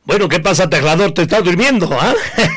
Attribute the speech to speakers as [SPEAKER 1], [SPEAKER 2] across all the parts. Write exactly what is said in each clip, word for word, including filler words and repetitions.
[SPEAKER 1] Bueno, ¿qué pasa, teclador? ¿Te estás durmiendo? ¿Ah?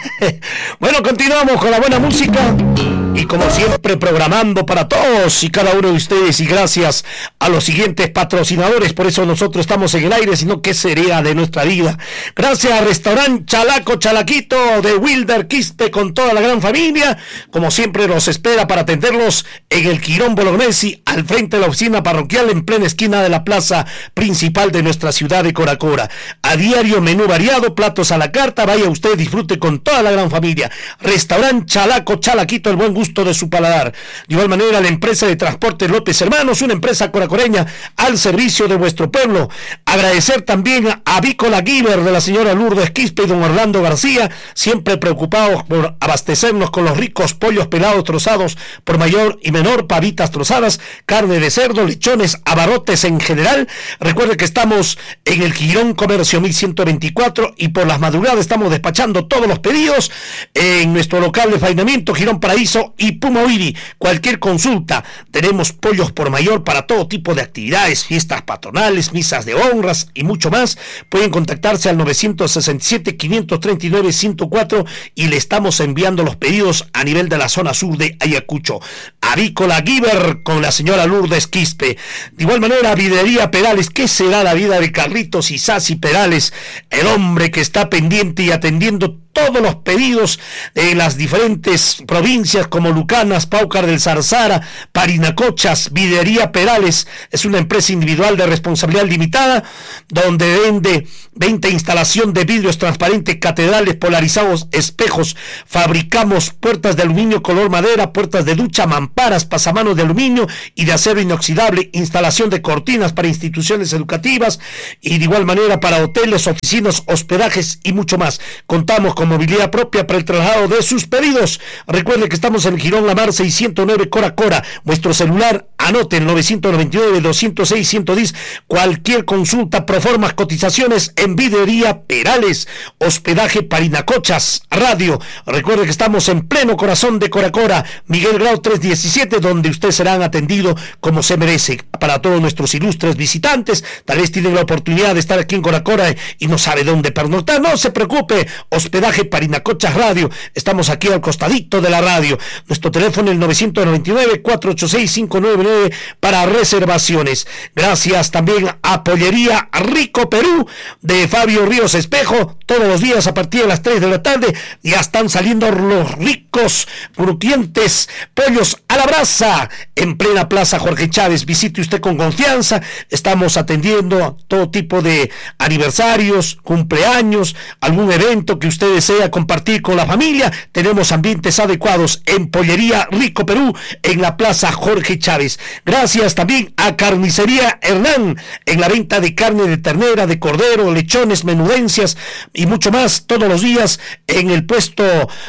[SPEAKER 1] Bueno, continuamos con la buena música y como siempre programando para todos y cada uno de ustedes, y gracias a los siguientes patrocinadores. Por eso nosotros estamos en el aire, sino ¿qué sería de nuestra vida? Gracias a Restaurante Chalaco Chalaquito de Wilder Quispe con toda la gran familia. Como siempre los espera para atenderlos en el Quirón Bolognesi, al frente de la oficina parroquial, en plena esquina de la plaza principal de nuestra ciudad de Coracora. A diario menú variado, platos a la carta. Vaya usted, disfrute con toda la gran familia. Restaurante Chalaco Chalaquito, el buen gusto de su paladar. De igual manera, la empresa de transporte López Hermanos, una empresa coracoreña al servicio de vuestro pueblo. Agradecer también a Avícola Giver de la señora Lourdes Quispe y don Orlando García, siempre preocupados por abastecernos con los ricos pollos pelados trozados por mayor y menor, pavitas trozadas, carne de cerdo, lechones, abarrotes en general. Recuerde que estamos en el Quirón Comercio mil ciento veinticuatro y por las madrugadas estamos despachando todos los pedidos en nuestro local de faenamiento Girón Paraíso y Pumahuiri. Cualquier consulta, tenemos pollos por mayor para todo tipo de actividades, fiestas patronales, misas de honras y mucho más. Pueden contactarse al nueve seis siete, cinco tres nueve, ciento cuatro y le estamos enviando los pedidos a nivel de la zona sur de Ayacucho. Avícola Giver con la señora Lourdes Quispe. De igual manera, Videría Perales. ¿Qué será la vida de Carlitos Isasi Perales, el hombre que está pendiente y atendiendo todos los pedidos de las diferentes provincias como Lucanas, Paucar del Zarzara, Parinacochas? Videría Perales es una empresa individual de responsabilidad limitada donde vende venta e instalación de vidrios transparentes, catedrales polarizados, espejos. Fabricamos puertas de aluminio color madera, puertas de ducha, mamparas, pasamanos de aluminio y de acero inoxidable, instalación de cortinas para instituciones educativas y de igual manera para hoteles, oficinas, hospedajes y mucho más. Contamos con movilidad propia para el traslado de sus pedidos. Recuerde que estamos en el Girón Lamar seiscientos nueve Cora Cora. Vuestro celular, anote el nueve nueve nueve, dos cero seis, uno uno cero. Cualquier consulta, proformas, cotizaciones en Videría Perales. Hospedaje Parinacochas Radio. Recuerde que estamos en pleno corazón de Cora Cora, Miguel Grau trescientos diecisiete, donde usted serán atendido como se merece. Para todos nuestros ilustres visitantes, tal vez tienen la oportunidad de estar aquí en Cora Cora y no sabe dónde pernoctar, no se preocupe. Hospedaje Parinacochas Radio. Estamos aquí al costadito de la radio. Nuestro teléfono es el nueve nueve nueve, cuatro ocho seis, cinco nueve nueve para reservaciones. Gracias también a Pollería Rico Perú de Fabio Ríos Espejo. Todos los días a partir de las tres de la tarde ya están saliendo los ricos, crujientes pollos a la brasa en plena Plaza Jorge Chávez. Visite usted con confianza. Estamos atendiendo todo tipo de aniversarios, cumpleaños, algún evento que usted desea compartir con la familia. Tenemos ambientes adecuados en Pollería Rico Perú en la Plaza Jorge Chávez. Gracias también a Carnicería Hernán en la venta de carne de ternera, de cordero, lechones, menudencias y mucho más todos los días en el puesto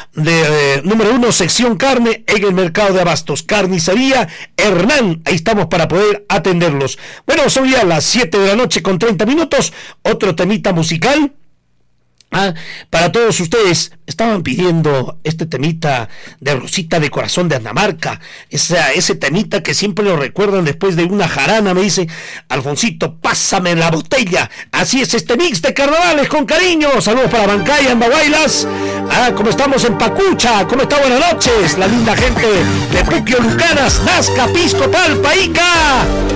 [SPEAKER 1] de eh, número uno, sección carne en el mercado de abastos. Carnicería Hernán, ahí estamos para poder atenderlos. Bueno, son ya las siete de la noche con treinta minutos. Otro temita musical. Ah, para todos ustedes, estaban pidiendo este temita de Rosita de Corazón de Anamarca, esa, ese temita que siempre lo recuerdan después de una jarana. Me dice Alfonsito, pásame la botella. Así es este mix de carnavales con cariño. Saludos para Bancaya, Ambahuaylas. Ah, como estamos en Pacucha, ¿cómo está? Buenas noches, la linda gente de Puquio, Lucanas, Nazca, Pisco, Palpa, Ica.